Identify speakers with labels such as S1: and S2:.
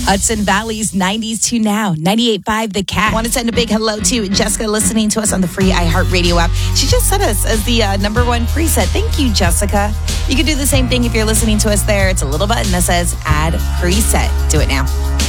S1: Hudson Valley's 90s to now. 98.5 The Cat. Want to send a big hello to Jessica listening to us on the free iHeartRadio app. She just set us as the number one preset. Thank you, Jessica. You can do the same thing if you're listening to us there. It's a little button that says add preset. Do it now.